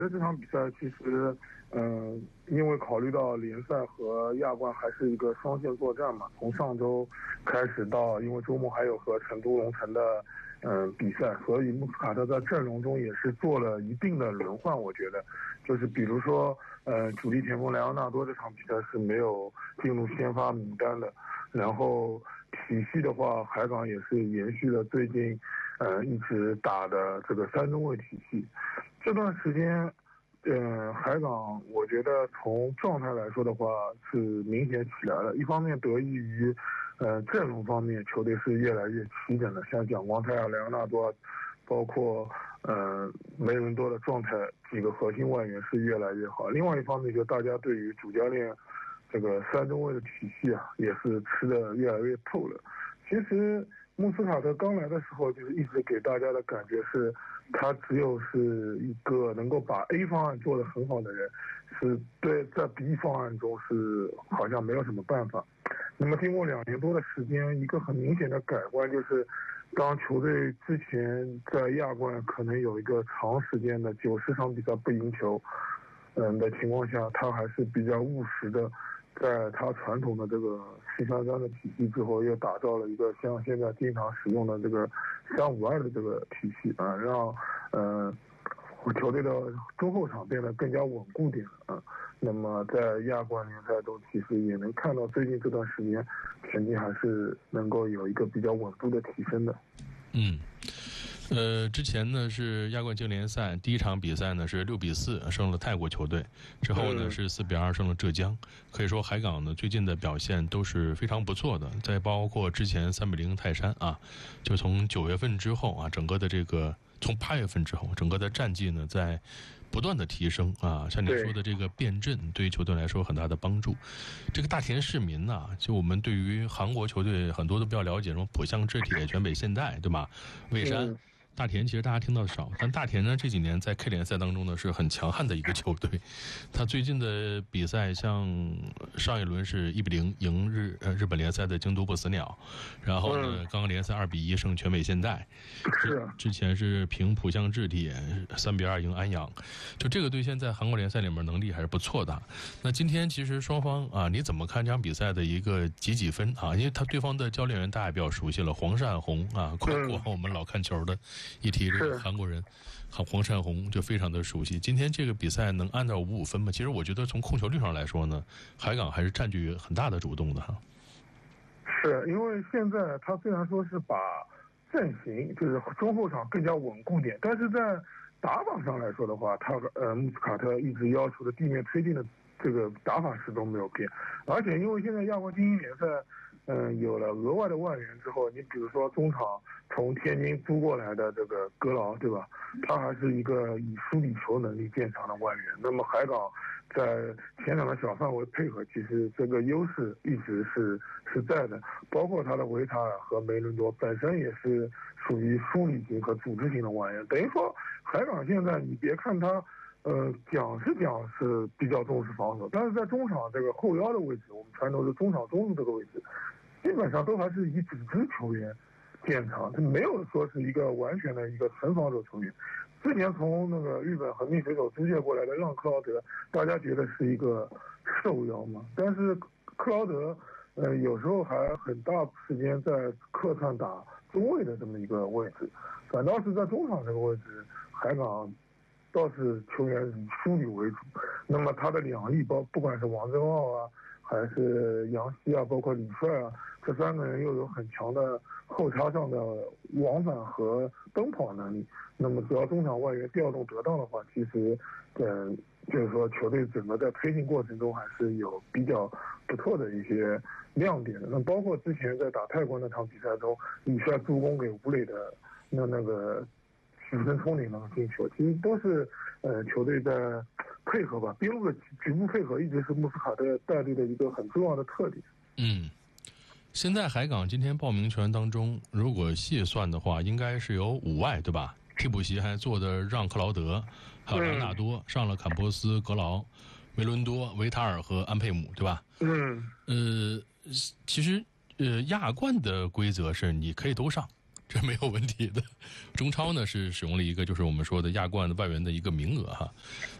这场比赛其实，因为考虑到联赛和亚冠还是一个双线作战嘛，从上周开始到，因为周末还有和成都龙城的比赛，所以穆斯卡特在阵容中也是做了一定的轮换。我觉得，就是比如说，主力前锋莱昂纳多这场比赛是没有进入先发名单的。然后体系的话，海港也是延续了最近一直打的这个3中卫体系。这段时间，海港我觉得从状态来说的话是明显起来了。一方面得益于阵容方面球队是越来越齐整了，像蒋光太啊、莱昂纳多，包括梅伦多的状态，几个核心外援是越来越好。另外一方面，就大家对于主教练这个3中卫的体系啊，也是吃得越来越透了。其实穆斯卡特刚来的时候，就是一直给大家的感觉是，他只有是一个能够把 A 方案做得很好的人，是对在 B 方案中是好像没有什么办法。那么经过2年多的时间，一个很明显的改观就是，当球队之前在亚冠可能有一个长时间的90场比赛不赢球，的情况下，他还是比较务实的。在他传统的这个4-3-3的体系之后，又打造了一个像现在经常使用的这个3-5-2的这个体系啊，让球队的中后场变得更加稳固点啊。那么在亚冠联赛中，其实也能看到最近这段时间成绩还是能够有一个比较稳步的提升的。 之前呢是亚冠经联赛第一场比赛呢是6-4胜了泰国球队，之后呢是4-2胜了浙江。可以说海港呢最近的表现都是非常不错的，再包括之前3-0泰山啊，就从9月份之后啊，整个的这个从8月份之后，整个的战绩呢在不断的提升啊，像你说的这个变阵对于球队来说很大的帮助。这个大田市民呢，就我们对于韩国球队很多都比较了解，什么浦项制铁、全北现代，对吧？蔚山。大田其实大家听到少，但大田呢这几年在 K 联赛当中呢是很强悍的一个球队。他最近的比赛，像上一轮是1-0赢日本联赛的京都不死鸟，然后呢刚刚联赛2-1胜全北现代，之前是平浦项制铁3-2赢安阳，就这个队现在韩国联赛里面能力还是不错的。那今天其实双方啊，你怎么看这场比赛的一个几分啊？因为他对方的教练员大家也比较熟悉了，黄善宏啊，过往我们老看球的。一提这个韩国人黄善宏就非常的熟悉。今天这个比赛能按照5-5分吗？其实我觉得从控球率上来说呢，海港还是占据很大的主动的哈。 是因为现在他虽然说是把阵型就是中后场更加稳固点，但是在打法上来说的话，他穆斯卡特一直要求的地面推进的这个打法始终没有变。而且因为现在亚冠精英联赛有了额外的外援之后，你比如说中场从天津租过来的这个格劳，对吧？他还是一个以梳理球能力见长的外援。那么海港在前场的小范围配合，其实这个优势一直是在的。包括他的维塔尔和梅伦多本身也是属于梳理型和组织型的外援。等于说海港现在你别看他讲是比较重视防守，但是在中场这个后腰的位置，我们传统是中场中路这个位置，基本上都还是以组织球员见长，他没有说是一个完全的一个纯防守球员。之前从那个日本横滨水手租借过来的让克劳德，大家觉得是一个瘦腰嘛，但是克劳德有时候还很大时间在客串打中卫的这么一个位置，反倒是在中场这个位置，海港倒是球员以梳理为主。那么他的两翼不管是王真傲啊，还是杨希啊，包括李帅啊，这3个人又有很强的后插上的往返和奔跑能力。那么只要中场外援调动得当的话，其实就是说球队整个在推进过程中还是有比较不错的一些亮点的。那包括之前在打泰国那场比赛中，李帅助攻给吴磊的那个许生聪领那个进球，其实都是球队在配合吧，边路的局部配合一直是穆斯卡特带队的一个很重要的特点。 现在海港今天报名球员当中，如果细算的话，应该是有5外，对吧？替补席还坐的让克劳德，还有朗纳多，上了坎波斯、格劳、梅伦多、维塔尔和安佩姆，对吧？其实亚冠的规则是你可以都上， 这没有问题的。中超呢是使用了一个就是我们说的亚冠的外援的一个名额哈。